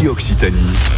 Ici Occitanie,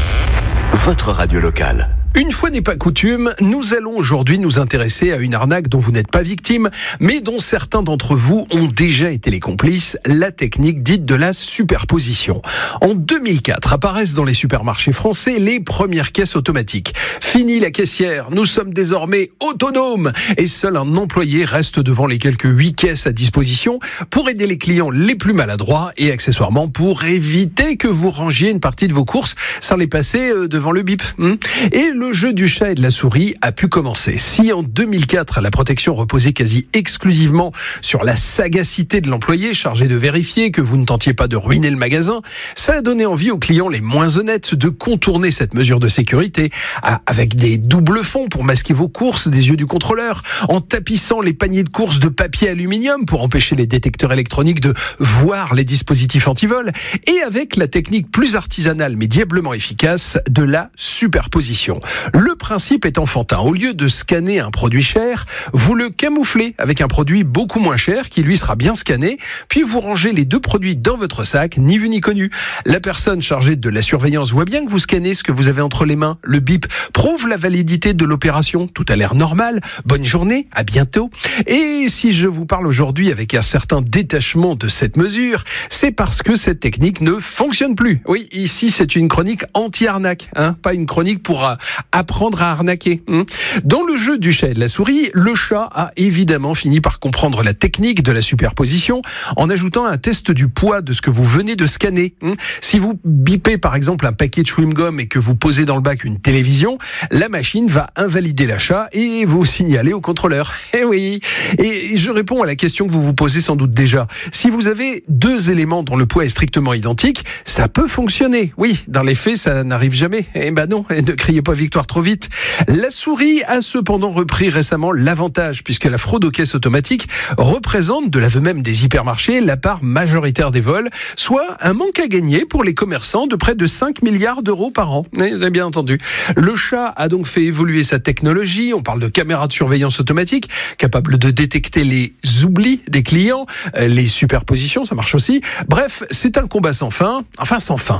votre radio locale. Une fois n'est pas coutume, nous allons aujourd'hui nous intéresser à une arnaque dont vous n'êtes pas victime, mais dont certains d'entre vous ont déjà été les complices, la technique dite de la superposition. En 2004 apparaissent dans les supermarchés français les premières caisses automatiques. Fini la caissière, nous sommes désormais autonomes et seul un employé reste devant les quelques 8 caisses à disposition pour aider les clients les plus maladroits et accessoirement pour éviter que vous rangiez une partie de vos courses sans les passer devant le bip. Et le jeu du chat et de la souris a pu commencer. Si en 2004, la protection reposait quasi exclusivement sur la sagacité de l'employé chargé de vérifier que vous ne tentiez pas de ruiner le magasin, ça a donné envie aux clients les moins honnêtes de contourner cette mesure de sécurité avec des doubles fonds pour masquer vos courses des yeux du contrôleur, en tapissant les paniers de courses de papier aluminium pour empêcher les détecteurs électroniques de voir les dispositifs anti-vol, et avec la technique plus artisanale mais diablement efficace de la superposition. Le principe est enfantin. Au lieu de scanner un produit cher, vous le camouflez avec un produit beaucoup moins cher qui lui sera bien scanné, puis vous rangez les deux produits dans votre sac, ni vu ni connu. La personne chargée de la surveillance voit bien que vous scannez ce que vous avez entre les mains. Le bip prouve la validité de l'opération. Tout a l'air normal. Bonne journée, à bientôt. Et si je vous parle aujourd'hui avec un certain détachement de cette mesure, c'est parce que cette technique ne fonctionne plus. Oui, ici c'est une chronique anti-arnaque, pas une chronique pour apprendre à arnaquer. Dans le jeu du chat et de la souris, le chat a évidemment fini par comprendre la technique de la superposition en ajoutant un test du poids de ce que vous venez de scanner. Si vous bipez par exemple un paquet de chewing-gum et que vous posez dans le bac une télévision, la machine va invalider l'achat et vous signaler au contrôleur. Eh oui. Et je réponds à la question que vous vous posez sans doute déjà. Si vous avez deux éléments dont le poids est strictement identique, ça peut fonctionner. Oui, dans les faits, ça n'arrive jamais. Eh ben non, ne criez pas victoire trop vite. La souris a cependant repris récemment l'avantage puisque la fraude aux caisses automatiques représente, de l'aveu même des hypermarchés, la part majoritaire des vols, soit un manque à gagner pour les commerçants de près de 5 milliards d'euros par an. Vous avez bien entendu. Le chat a donc fait évoluer sa technologie. On parle de caméras de surveillance automatique capables de détecter les oublis des clients, les superpositions, ça marche aussi. Bref, c'est un combat sans fin. Enfin, sans fin.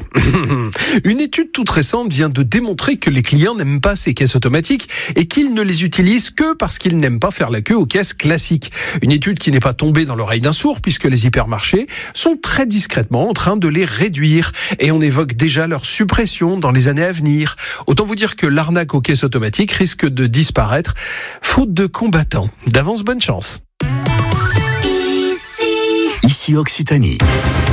Une étude toute récente vient de démontrer que les clients n'aiment pas ces caisses automatiques et qu'ils ne les utilisent que parce qu'ils n'aiment pas faire la queue aux caisses classiques. Une étude qui n'est pas tombée dans l'oreille d'un sourd puisque les hypermarchés sont très discrètement en train de les réduire et on évoque déjà leur suppression dans les années à venir. Autant vous dire que l'arnaque aux caisses automatiques risque de disparaître faute de combattants. D'avance, bonne chance. Ici Occitanie.